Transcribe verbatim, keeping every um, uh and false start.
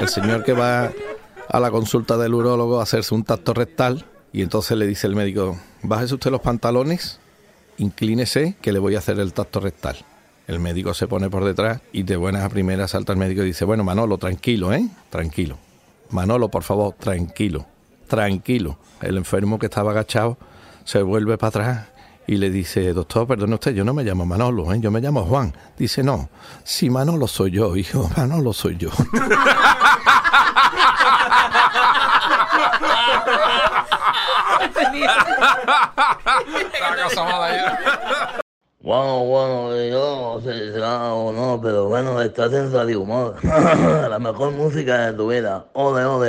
el señor que va a la consulta del urólogo a hacerse un tacto rectal y entonces le dice el médico, bájese usted los pantalones, inclínese que le voy a hacer el tacto rectal. El médico se pone por detrás y de buenas a primeras salta el médico y dice, bueno, Manolo, tranquilo, ¿eh? Tranquilo. Manolo, por favor, tranquilo, tranquilo. El enfermo que estaba agachado se vuelve para atrás y le dice, doctor, perdone usted, yo no me llamo Manolo, ¿eh? Yo me llamo Juan. Dice, no, si Manolo soy yo, hijo, Manolo soy yo. Bueno, bueno, yo no sé si será o no, pero bueno, estás en Radio Humor. La mejor música de tu vida. Ole, ole.